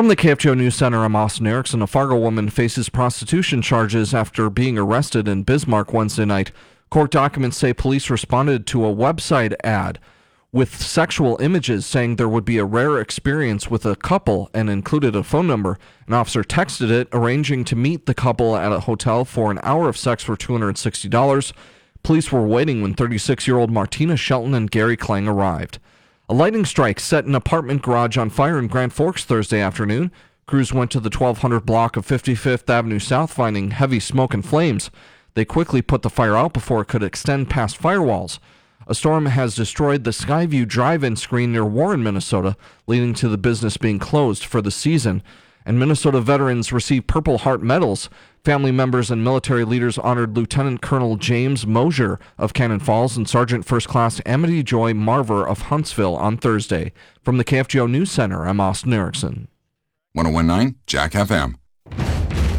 From the KFGO News Center, I'm Austin Erickson. A Fargo woman faces prostitution charges after being arrested in Bismarck Wednesday night. Court documents say police responded to a website ad with sexual images saying there would be a rare experience with a couple and included a phone number. An officer texted it, arranging to meet the couple at a hotel for an hour of sex for $260. Police were waiting when 36-year-old Martina Shelton and Gary Klang arrived. A lightning strike set an apartment garage on fire in Grand Forks Thursday afternoon. Crews went to the 1200 block of 55th Avenue South, finding heavy smoke and flames. They quickly put the fire out before it could extend past firewalls. A storm has destroyed the Skyview drive-in screen near Warren, Minnesota, leading to the business being closed for the season. And Minnesota veterans received Purple Heart medals. Family members and military leaders honored Lieutenant Colonel James Mosier of Cannon Falls and Sergeant First Class Amity Joy Marver of Huntsville on Thursday. From the KFGO News Center, I'm Austin Erickson. 101.9 Jack FM.